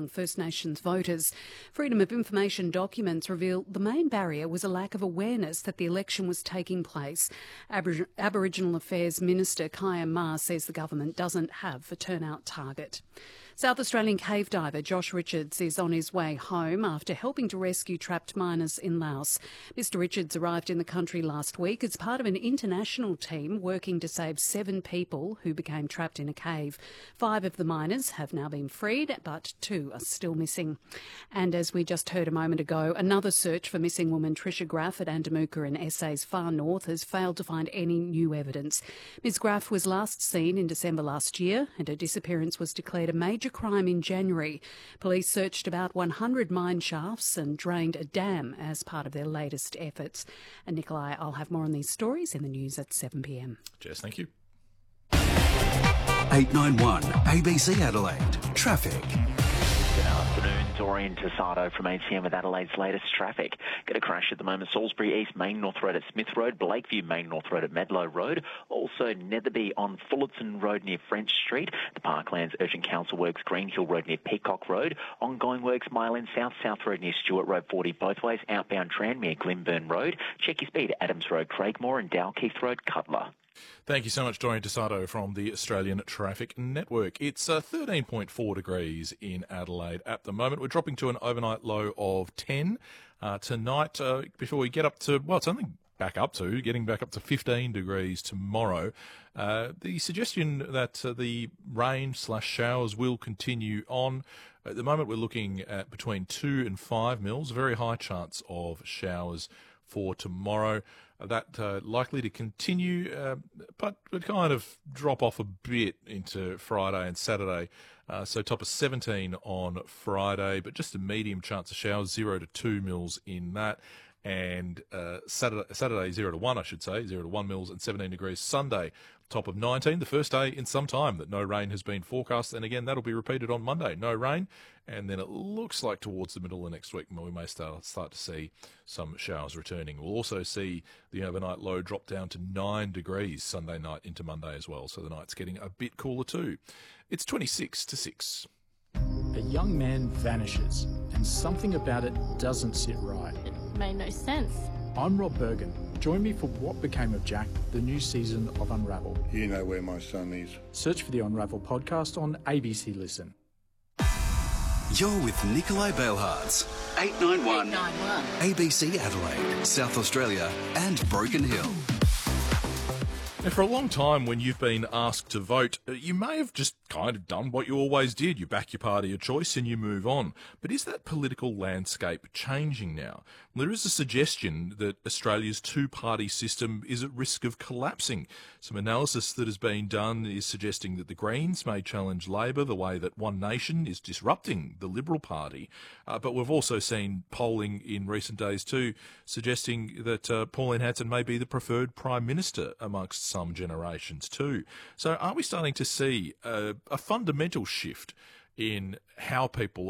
among First Nations voters. Freedom of Information documents reveal the main barrier was a lack of awareness that the election was taking place. Aboriginal Affairs Minister Kaya Ma says the government doesn't have a turnout target. South Australian cave diver Josh Richards is on his way home after helping to rescue trapped miners in Laos. Mr Richards arrived in the country last week as part of an international team working to save 7 people who became trapped in a cave. 5 of the miners have now been freed, but 2 are still missing. And as we just heard a moment ago, another search for missing woman Tricia Graff at Andamuka in SA's far north has failed to find any new evidence. Ms Graff was last seen in December last year, and her disappearance was declared a major crime in January. Police searched about 100 mine shafts and drained a dam as part of their latest efforts. And Nikolai, I'll have more on these stories in the news at 7pm. Jess, thank you. 891 ABC Adelaide. Traffic. Good afternoon, Dorian Tassado from ATM with Adelaide's latest traffic. Got a crash at the moment, Salisbury East Main North Road at Smith Road, Blakeview Main North Road at Medlow Road, also Netherby on Fullerton Road near French Street, the Parklands Urgent Council Works Greenhill Road near Peacock Road, ongoing works Mile End South Road near Stewart Road 40 both ways, outbound Tranmere Glenburn Road, check your speed Adams Road Craigmore and Dalkeith Road Cutler. Thank you so much, Dorian Tassado from the Australian Traffic Network. It's 13.4 degrees in Adelaide at the moment. We're dropping to an overnight low of 10 tonight before we get up to, well, it's only getting back up to 15 degrees tomorrow. The suggestion that the rain/showers will continue on. At the moment, we're looking at between 2 and 5 mils, a very high chance of showers for tomorrow. That likely to continue, but would kind of drop off a bit into Friday and Saturday. So top of 17 on Friday, but just a medium chance of showers, 0 to 2 mils in that. And Saturday 0 to 1, I should say, 0 to 1 mils and 17 degrees. Sunday, top of 19, the first day in some time that no rain has been forecast. And again, that'll be repeated on Monday, no rain. And then it looks like towards the middle of next week, we may start to see some showers returning. We'll also see the overnight low drop down to 9 degrees Sunday night into Monday as well. So the night's getting a bit cooler too. It's 26 to 6. A young man vanishes, and something about it doesn't sit right. It made no sense. I'm Rob Bergen. Join me for What Became of Jack, the new season of Unravel. You know where my son is. Search for the Unravel podcast on ABC Listen. You're with Nikolai Bailhartz. 891 ABC Adelaide, South Australia and Broken Hill. And for a long time, when you've been asked to vote, you may have just kind of done what you always did. You back your party of choice and you move on. But is that political landscape changing now? There is a suggestion that Australia's two-party system is at risk of collapsing. Some analysis that has been done is suggesting that the Greens may challenge Labor the way that One Nation is disrupting the Liberal Party. But we've also seen polling in recent days too, suggesting that Pauline Hanson may be the preferred Prime Minister amongst some generations too. So are we starting to see a fundamental shift in how people